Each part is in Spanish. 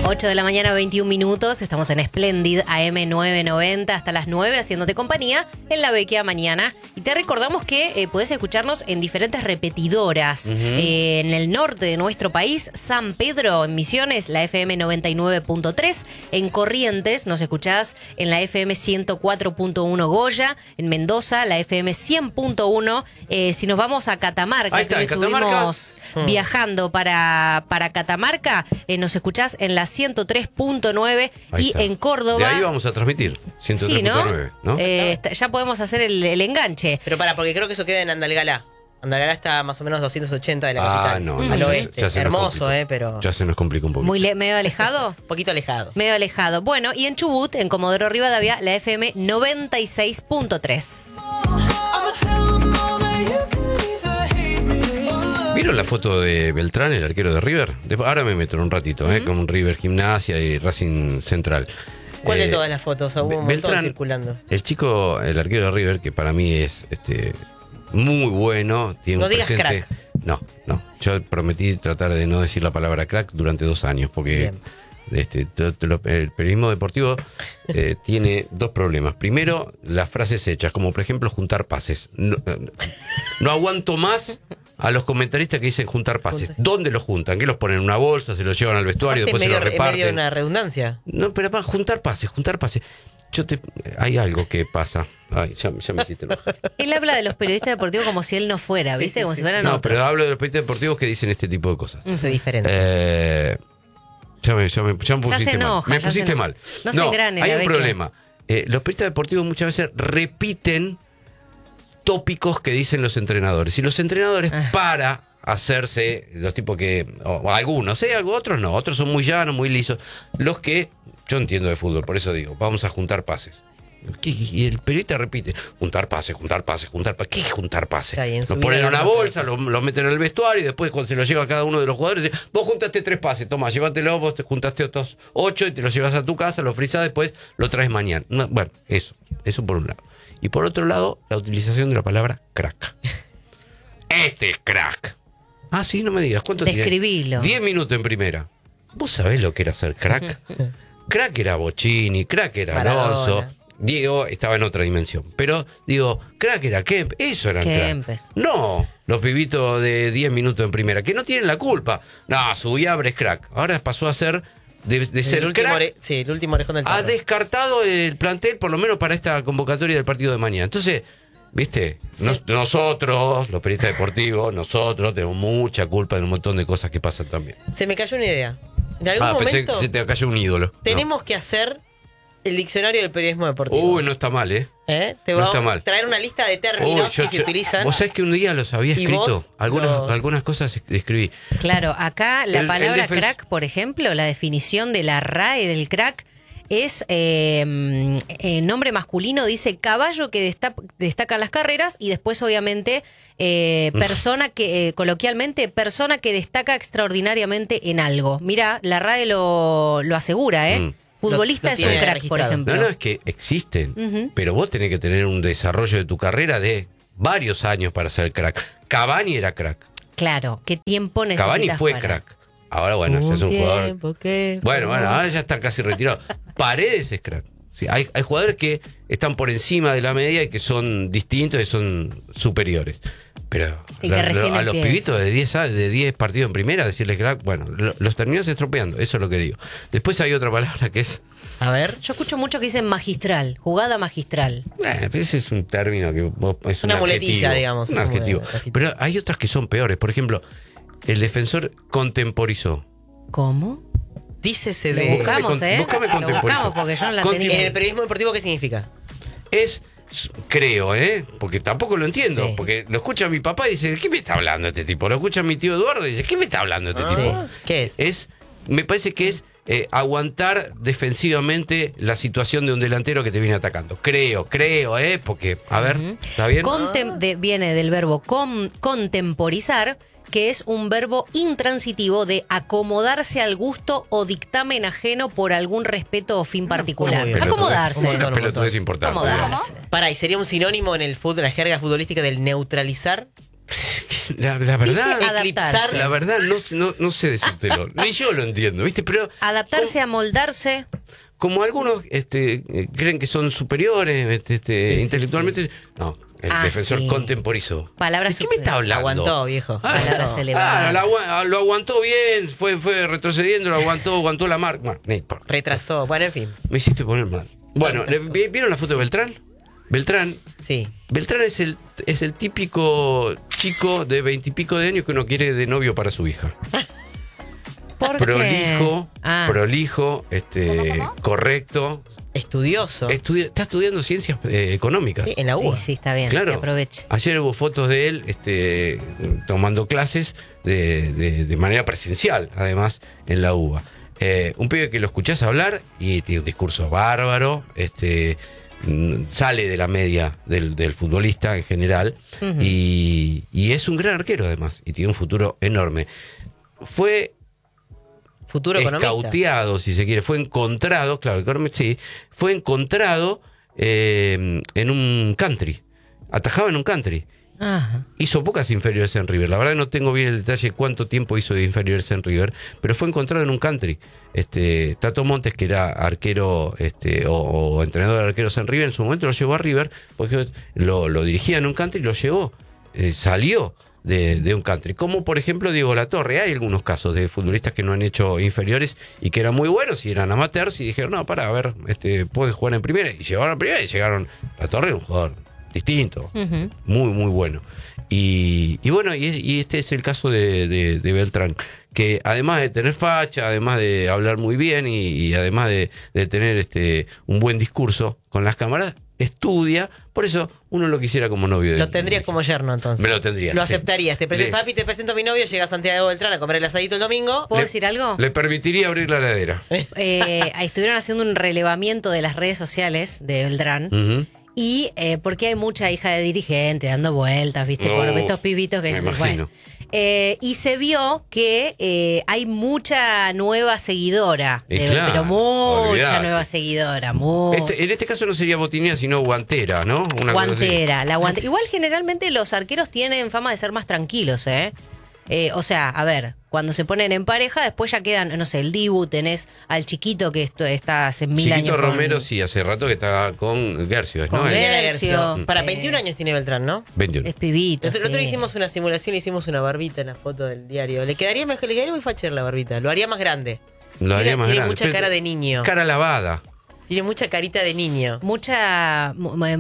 8 de la mañana, 21 minutos. Estamos en Splendid AM 990 hasta las 9 haciéndote compañía en la Vecchia Mañana. Y te recordamos que podés escucharnos en diferentes repetidoras. En el norte de nuestro país, San Pedro, en Misiones, la FM 99.3. En Corrientes nos escuchás en la FM 104.1 Goya. En Mendoza, la FM 100.1. Si nos vamos a Catamarca, que estuvimos viajando para Catamarca, nos escuchás en la 103.9 y en Córdoba. De ahí vamos a transmitir, 103.9, sí, ¿no? Ya podemos hacer el enganche. Pero porque creo que eso queda en Andalgalá. Andalgalá está más o menos 280 de la capital. No, al oeste. Hermoso, pero... Ya se nos complica un poquito. ¿Medio alejado? Un poquito alejado. Medio alejado. Bueno, y en Chubut, en Comodoro Rivadavia, la FM 96.3. ¿Vieron la foto de Beltrán, el arquero de River? Ahora me meto en un ratito, con River Gimnasia y Racing Central. ¿Cuál de todas las fotos? Hubo un montón circulando. El chico, el arquero de River, que para mí es muy bueno, tiene un digas presente. crack. No. Yo prometí tratar de no decir la palabra crack durante 2 años, porque el periodismo deportivo tiene 2 problemas. Primero, las frases hechas, como por ejemplo juntar pases. No aguanto más a los comentaristas que dicen juntar pases. ¿Dónde los juntan? ¿Qué los ponen en una bolsa? ¿Se los llevan al vestuario? Después se los reparten. ¿Es medio una redundancia? No, pero para juntar pases. Hay algo que pasa. Ay, ya me hiciste enojar. Él habla de los periodistas deportivos como si él no fuera, ¿viste? Como si fueran otros. No, pero hablo de los periodistas deportivos que dicen este tipo de cosas. Se diferencia. Ya me pusiste mal. Me pusiste mal. No se engrane, hay un problema. Los periodistas deportivos muchas veces repiten tópicos que dicen los entrenadores. Y los entrenadores, para hacerse los tipos que... O algunos, otros no. Otros son muy llanos, muy lisos. Los que... Yo entiendo de fútbol, por eso digo, vamos a juntar pases. Y el periodista repite, juntar pases. ¿Qué es juntar pases? Los ponen en una bolsa, los meten en el vestuario y después cuando se los lleva a cada uno de los jugadores, dice, vos juntaste 3 pases, toma, llévatelo, vos te juntaste otros 8 y te los llevas a tu casa, los frizás, después lo traes mañana. Bueno, eso por un lado. Y por otro lado, la utilización de la palabra crack. Este es crack. Ah, sí, no me digas, ¿cuánto tiene? Describilo. 10 minutos en primera. ¿Vos sabés lo que era ser crack? Crack era Bocini, crack era Alonso. Diego estaba en otra dimensión. Pero, crack era Kemp. Eso eran crack. No, los pibitos de 10 minutos en primera, que no tienen la culpa. No, Subiabre es crack. Ahora pasó a ser... De ser crack, el último orejón del tarro. Ha descartado el plantel, por lo menos para esta convocatoria del partido de mañana. Entonces, ¿viste? Sí. Nosotros, los periodistas deportivos, nosotros tenemos mucha culpa de un montón de cosas que pasan también. Se me cayó una idea. En algún momento pensé que se te cayó un ídolo. Tenemos que hacer el diccionario del periodismo deportivo. Uy, no está mal, Te no vamos está mal. A traer una lista de términos que se utilizan. Vos sabés que un día los había escrito. Algunas cosas escribí. Claro, acá la palabra crack, por ejemplo, la definición de la RAE del crack es nombre masculino, dice caballo que destaca en las carreras, y después obviamente persona que coloquialmente persona que destaca extraordinariamente en algo. Mira, la RAE lo asegura, Futbolista es un crack, registrado. Por ejemplo. No, es que existen, pero vos tenés que tener un desarrollo de tu carrera de varios años para ser crack. Cavani era crack. Claro, ¿qué tiempo necesitas? Cavani fue crack. Ahora, bueno, ya es un jugador... Bueno, ahora ya está casi retirado. Paredes es crack. Sí, hay jugadores que están por encima de la media y que son distintos y son superiores. Pero a los pibitos de 10 partidos en primera, decirles crack, bueno, los terminas estropeando, eso es lo que digo. Después hay otra palabra que es... A ver. Yo escucho mucho que dicen magistral, jugada magistral. Ese es un término que es una un muletilla, adjetivo, digamos. Un adjetivo. Pero hay otras que son peores. Por ejemplo, el defensor contemporizó. ¿Cómo? Dícese de... Lo buscamos, Búscame lo buscamos porque yo no la tenía. ¿En el periodismo deportivo qué significa? Creo, porque tampoco lo entiendo, sí. Porque lo escucha mi papá y dice, ¿de qué me está hablando este tipo? Lo escucha mi tío Eduardo y dice, ¿qué me está hablando este tipo? ¿Qué es? Me parece que es aguantar defensivamente la situación de un delantero que te viene atacando. Creo, porque, a ver, ¿está bien? Viene del verbo contemporizar, que es un verbo intransitivo de acomodarse al gusto o dictamen ajeno por algún respeto o fin particular. Acomodarse. Una pelotudez importante. Acomodarse. ¿Y sería un sinónimo en el fútbol, la jerga futbolística del neutralizar? La verdad, Dice adaptarse. la verdad no sé decírtelo. Ni yo lo entiendo, ¿viste? Pero Adaptarse, amoldarse. como algunos creen que son superiores intelectualmente, no. El defensor sí. contemporizó. Palabras ¿De qué me está hablando? Aguantó, viejo. Palabras elevadas. Lo aguantó bien, fue retrocediendo, lo aguantó la marca. Retrasó. Bueno, en fin. Me hiciste poner mal. Bueno, ¿vieron la foto de Beltrán? Beltrán Sí. es el típico chico de 20 y pico de años que uno quiere de novio para su hija. ¿Por qué? Prolijo, correcto. Estudioso. Está estudiando ciencias económicas. Sí, en la Sí, UBA. sí, está bien. Claro. Que aproveche. Ayer hubo fotos de él tomando clases de manera presencial, además, en la UBA. Un pibe que lo escuchás hablar y tiene un discurso bárbaro, sale de la media del futbolista en general, y es un gran arquero además, y tiene un futuro enorme. Fue Futuro economista. escauteado, si se quiere, fue encontrado, claro, sí, fue encontrado en un country, atajaba en un country. Ajá. Hizo pocas inferiores en River. La verdad no tengo bien el detalle de cuánto tiempo hizo de inferiores en River, pero fue encontrado en un country. Tato Montes, que era arquero o entrenador de arqueros en River, en su momento lo llevó a River, porque lo dirigía en un country y lo llevó. Salió de un country. Como por ejemplo Diego Latorre. Hay algunos casos de futbolistas que no han hecho inferiores y que eran muy buenos y eran amateurs y dijeron, no, a ver, puedes jugar en primera. Y llegaron a primera y llegaron. Latorre, un jugador distinto, muy muy bueno, y bueno, y este es el caso de Beltrán, que además de tener facha, además de hablar muy bien y además de tener un buen discurso con las cámaras, estudia. Por eso uno lo quisiera como novio Lo tendrías como yerno, entonces. Me lo tendría, Lo sí. aceptarías. Papi, te presento a mi novio, llega a Santiago Beltrán a comer el asadito el domingo. ¿Puedo decir algo? Le permitiría abrir la heladera. Estuvieron haciendo un relevamiento de las redes sociales de Beltrán. Ujú. Y porque hay mucha hija de dirigente dando vueltas, ¿viste? Por estos pibitos que me bueno. imagino. Y se vio que hay mucha nueva seguidora, Y claro, pero mucha olvidate. nueva seguidora. En este caso no sería botinera, sino guantera, ¿no? Una cosa así. La guantera. Igual generalmente los arqueros tienen fama de ser más tranquilos, ¿eh? O sea, a ver, cuando se ponen en pareja, después ya quedan, no sé, el Dibu, tenés al chiquito que está hace 1000 años. Chiquito con- Romero, sí, hace rato que está con Gercio, ¿no? Con Él- Gercio. Para 21 años tiene Beltrán, ¿no? 21. Es pibito. El otro día sí. hicimos una simulación, hicimos una barbita en la foto del diario. Le quedaría muy facher la barbita. Lo haría más grande. Lo haría más tiene grande. mucha Pero- cara de niño. Cara lavada. Tiene mucha carita de niño. Mucha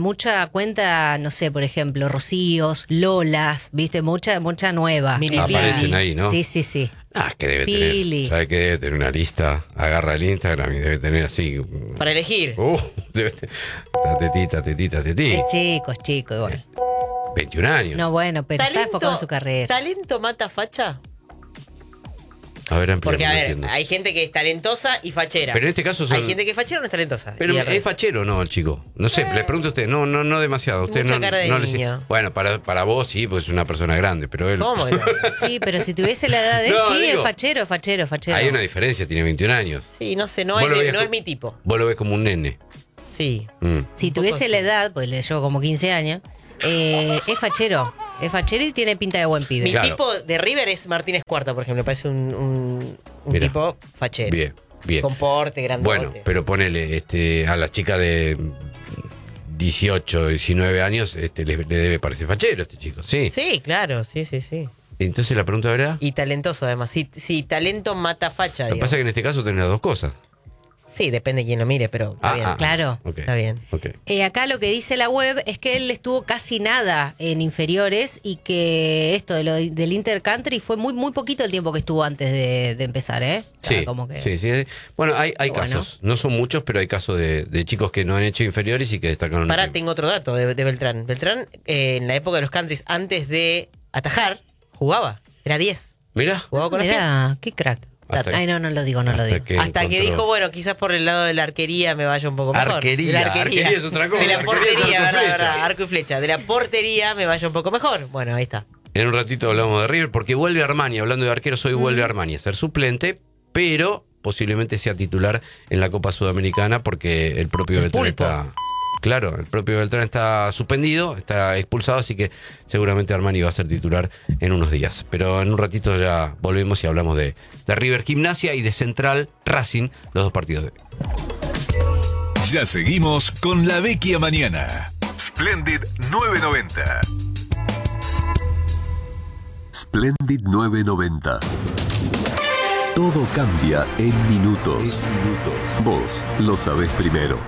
cuenta, no sé, por ejemplo, Rocíos, Lolas, ¿viste? Mucha nueva. Mini Aparecen ahí, ¿no? Sí, sí, sí. Ah, que debe Pili. tener. ¿Sabe que debe tener una lista? Agarra el Instagram y debe tener así. Para elegir. Debe tener. Tetita. Es chico, igual. 21 años. No, bueno, pero está enfocado en su carrera. ¿Talento mata facha? A ver, ampliamente, Porque, a no ver, entiendo. hay gente que es talentosa y fachera. Pero en este caso son- Hay gente que es fachera o no es talentosa. Pero Y al es revés. fachero, ¿no, el chico? No sé, les pregunto a usted. No demasiado. Usted Mucha no, cara de no le- niño. Bueno, para vos sí, pues es una persona grande, pero él. ¿Cómo? Sí, pero si tuviese la edad de él, No, sí, digo, es fachero. Hay una diferencia, tiene 21 años. Sí, no sé, no, Vos es, lo ves no co- es mi tipo. Vos lo ves como un nene. Sí. Mm. Si Un poco tuviese así. la edad, pues le llevo como 15 años, es fachero. Es fachero y tiene pinta de buen pibe. Mi Claro. tipo de River es Martínez Cuarta, por ejemplo. Me parece un Mirá. tipo fachero. Bien. Con porte, grandote. Bueno, pero ponele a la chica de 18, 19 años, le debe parecer fachero este chico, sí. Sí, claro, sí. Entonces la pregunta era, Y talentoso además. Si talento mata facha. lo que pasa es que en este caso tenés las dos cosas. Sí, depende de quién lo mire, pero está bien. Claro. Ok, Está bien. ok. Acá lo que dice la web es que él estuvo casi nada en inferiores y que esto del Intercountry fue muy poquito el tiempo que estuvo antes de empezar, ¿eh? O sea, Sí, como que... sí. Bueno, hay Bueno. casos, no son muchos, pero hay casos de chicos que no han hecho inferiores y que destacan un Pará, tiempo. tengo otro dato de Beltrán. Beltrán, en la época de los countries, antes de atajar, jugaba. Era 10. Mirá, Jugaba con los pies. Mirá, qué crack. Hasta- Ay, no lo digo. hasta digo. que Hasta que encontró- dijo, bueno, quizás por el lado de la arquería me vaya un poco mejor. Arquería, De la arquería es otra cosa, De la arquería es portería, arco y flecha. verdad, arco y flecha. De la portería me vaya un poco mejor. Bueno, ahí está. En un ratito hablamos de River, porque vuelve Armani, hablando de arqueros, hoy vuelve Armani a ser suplente, pero posiblemente sea titular en la Copa Sudamericana, porque el propio El Beltrán Pulpo. Claro, el propio Beltrán está suspendido, está expulsado, así que seguramente Armani va a ser titular en unos días. Pero en un ratito ya volvemos y hablamos de River Gimnasia y de Central Racing, los dos partidos de hoy. Ya seguimos con La Vecchia Mañana. Splendid 990. Splendid 990. Todo cambia en minutos. Vos lo sabés primero.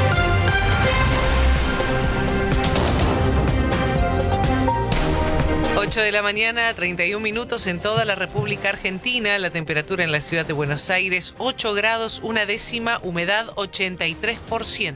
8 de la mañana, 31 minutos en toda la República Argentina. La temperatura en la ciudad de Buenos Aires, 8 grados, 1 décima, humedad 83%.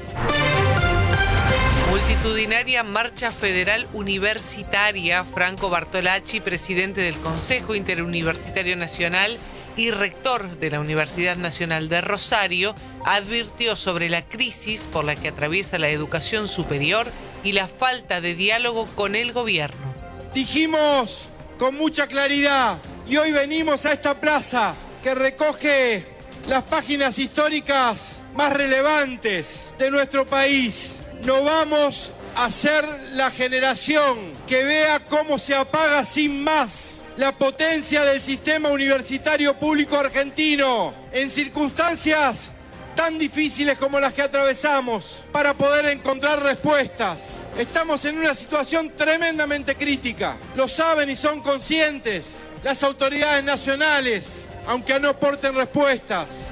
Multitudinaria marcha federal universitaria. Franco Bartolacci, presidente del Consejo Interuniversitario Nacional y rector de la Universidad Nacional de Rosario, advirtió sobre la crisis por la que atraviesa la educación superior y la falta de diálogo con el gobierno. Dijimos con mucha claridad y hoy venimos a esta plaza que recoge las páginas históricas más relevantes de nuestro país. No vamos a ser la generación que vea cómo se apaga sin más la potencia del sistema universitario público argentino en circunstancias tan difíciles como las que atravesamos para poder encontrar respuestas. Estamos en una situación tremendamente crítica. Lo saben y son conscientes las autoridades nacionales, aunque no aporten respuestas.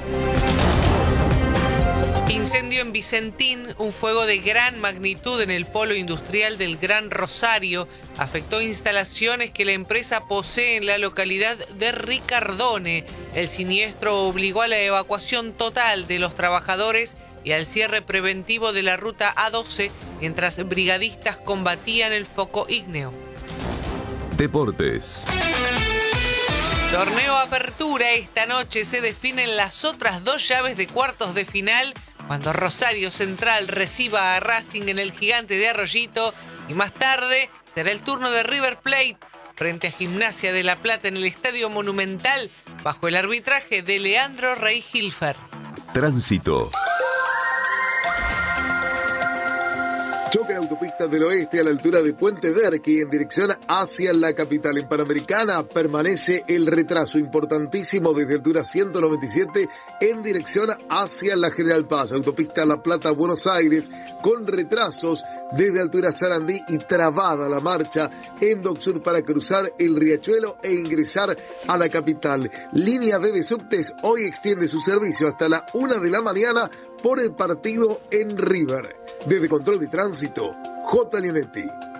Incendio en Vicentín, un fuego de gran magnitud en el polo industrial del Gran Rosario, afectó instalaciones que la empresa posee en la localidad de Ricardone. El siniestro obligó a la evacuación total de los trabajadores y al cierre preventivo de la ruta A12, mientras brigadistas combatían el foco ígneo. Deportes. Torneo Apertura, esta noche se definen las otras dos llaves de cuartos de final, cuando Rosario Central reciba a Racing en el Gigante de Arroyito, y más tarde será el turno de River Plate frente a Gimnasia de La Plata en el Estadio Monumental, bajo el arbitraje de Leandro Rey-Hilfer. Tránsito. Choque en Autopista del Oeste a la altura de Puente Derqui en dirección hacia la capital. En Panamericana permanece el retraso importantísimo desde altura 197 en dirección hacia la General Paz. Autopista La Plata-Buenos Aires con retrasos desde altura Sarandí y trabada la marcha en Dock Sud para cruzar el Riachuelo e ingresar a la capital. Línea D de subtes hoy extiende su servicio hasta la 1 de la mañana por el partido en River. Desde Control de Tránsito, J. Leonetti.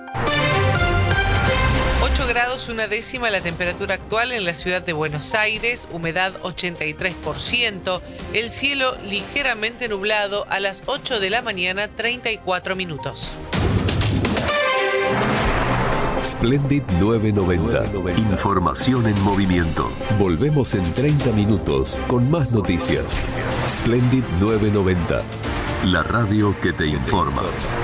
8 grados, 1 décima la temperatura actual en la ciudad de Buenos Aires, humedad 83%, el cielo ligeramente nublado a las 8 de la mañana, 34 minutos. Splendid 990. Información en movimiento. Volvemos en 30 minutos con más noticias. Splendid 990. La radio que te informa.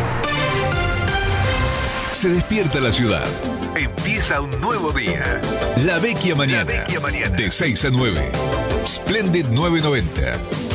Se despierta la ciudad. Empieza un nuevo día. La Vecchia Mañana. De 6 a 9. Splendid 990.